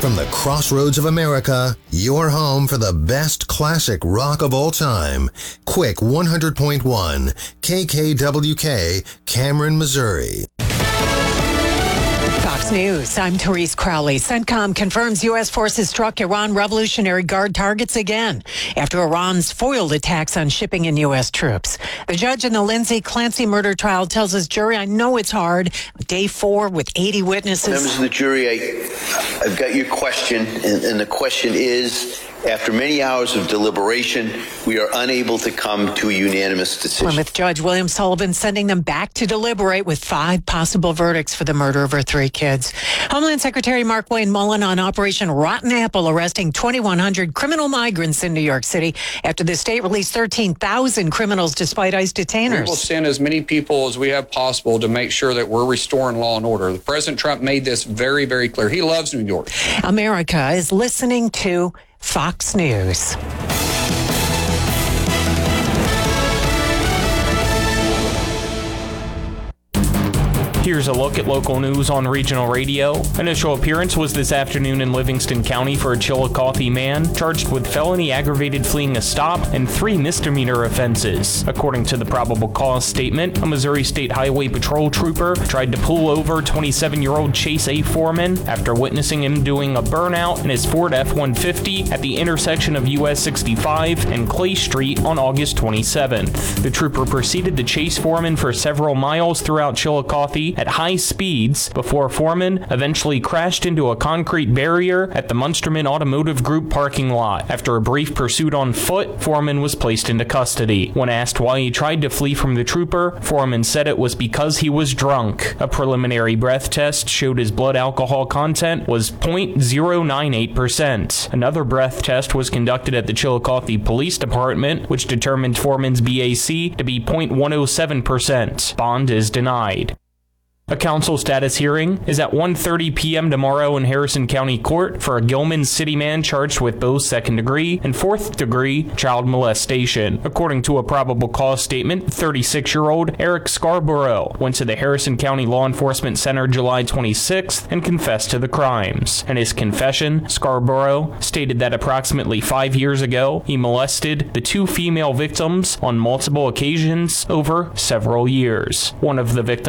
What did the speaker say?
From the crossroads of America, your home for the best classic rock of all time. Quick 100.1 KKWK, Cameron, Missouri. Fox News, I'm Therese Crowley. CENTCOM confirms U.S. forces struck Iran Revolutionary Guard targets again after Iran's foiled attacks on shipping and U.S. troops. The judge in the Lindsay Clancy murder trial tells his jury, I know it's hard, day 4 with 80 witnesses. Members of the jury, I've got your question, and the question is, after many hours of deliberation, we are unable to come to a unanimous decision. Plymouth Judge William Sullivan sending them back to deliberate with 5 possible verdicts for the murder of her 3 kids. Homeland Secretary Mark Wayne Mullen on Operation Rotten Apple, arresting 2,100 criminal migrants in New York City after the state released 13,000 criminals despite ICE detainers. We will send as many people as we have possible to make sure that we're restoring law and order. President Trump made this very, very clear. He loves New York. America is listening to Fox News. Here's a look at local news on regional radio. Initial appearance was this afternoon in Livingston County for a Chillicothe man charged with felony aggravated fleeing a stop and 3 misdemeanor offenses. According to the probable cause statement, a Missouri State Highway Patrol trooper tried to pull over 27-year-old Chase A. Foreman after witnessing him doing a burnout in his Ford F-150 at the intersection of US 65 and Clay Street on August 27th. The trooper proceeded to chase Foreman for several miles throughout Chillicothe at high speeds before Foreman eventually crashed into a concrete barrier at the Munsterman Automotive Group parking lot. After a brief pursuit on foot, Foreman was placed into custody. When asked why he tried to flee from the trooper, Foreman said it was because he was drunk. A preliminary breath test showed his blood alcohol content was 0.098%. Another breath test was conducted at the Chillicothe Police Department, which determined Foreman's BAC to be 0.107%. Bond is denied. A council status hearing is at 1:30 p.m. tomorrow in Harrison County Court for a Gilman City man charged with both second-degree and fourth-degree child molestation. According to a probable cause statement, 36-year-old Eric Scarborough went to the Harrison County Law Enforcement Center July 26th and confessed to the crimes. In his confession, Scarborough stated that approximately 5 years ago, he molested the 2 female victims on multiple occasions over several years. One of the victims